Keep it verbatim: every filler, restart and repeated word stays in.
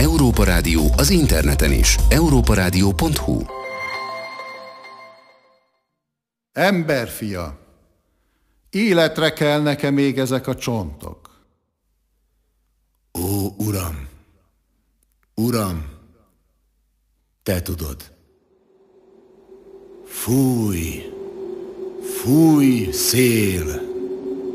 Európa Rádió az interneten is. európarádió pont hu. Emberfia, életre kell nekem még ezek a csontok. Ó, Uram! Uram! Te tudod. Fúj! Fúj, szél!